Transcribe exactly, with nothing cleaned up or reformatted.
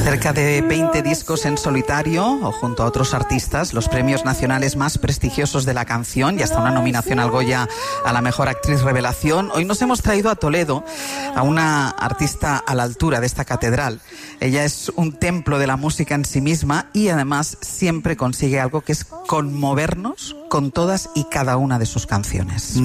Cerca de veinte discos en solitario o junto a otros artistas, los premios nacionales más prestigiosos de la canción y hasta una nominación al Goya a la mejor actriz revelación. Hoy nos hemos traído a Toledo a una artista a la altura de esta catedral. Ella es un templo de la música en sí misma y además siempre consigue algo que es conmovernos con todas y cada una de sus canciones.